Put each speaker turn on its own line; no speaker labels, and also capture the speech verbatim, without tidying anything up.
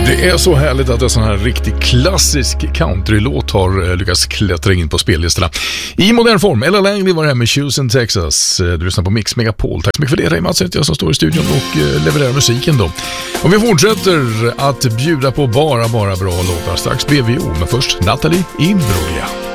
Det är så härligt att en sån här riktigt klassisk countrylåt har lyckats klättra in på spellistorna i modern form. Ella Langley var här med Houston, Texas. Du lyssnar på Mix Megapol. Tack så mycket för det, Ray Mats, jag som står i studion och levererar musiken då. Och vi fortsätter att bjuda på bara, bara bra låtar. Strax B V O, men först Natalie Imbruglia.